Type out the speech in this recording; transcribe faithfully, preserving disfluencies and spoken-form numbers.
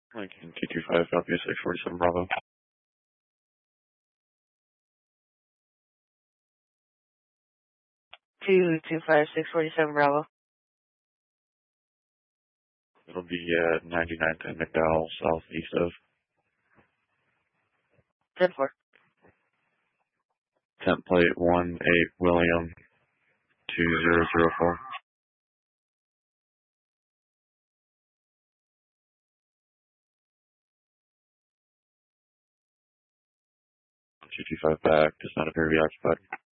Lincoln two two five, copy six forty-seven Bravo. two two five six forty-seven Bravo. It'll be at ninety-ninth and McDowell, southeast of. ten four. Template one eight William two zero zero four. two two five back, does not appear to be occupied.